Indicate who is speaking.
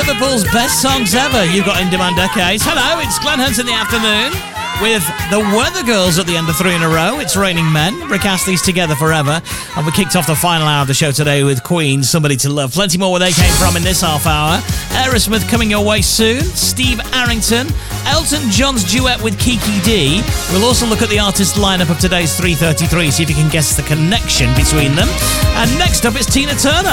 Speaker 1: Liverpool's best songs ever. You've got In Demand Decades. Hello, it's Glenn Hunt in the afternoon with the Weather Girls at the end of 3 in a row. It's Raining Men. Rick Astley's Together Forever. And we kicked off the final hour of the show today with Queen, Somebody to Love. Plenty more where they came from in this half hour. Aerosmith coming your way soon. Steve Arrington. Elton John's duet with Kiki D. We'll also look at the artist lineup of today's 3:33, see if you can guess the connection between them. And next up, it's Tina Turner.